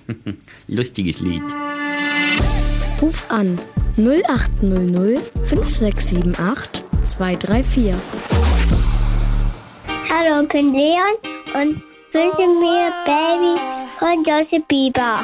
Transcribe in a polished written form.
Lustiges Lied. Ruf an 0800 5678 234. Hallo, ich bin Leon und wünsche mir Baby von Josie Bieber.